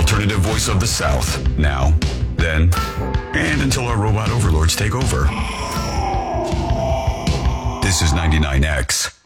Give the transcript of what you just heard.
alternative voice of the South. Now, then, and until our robot overlords take over. This is 99X.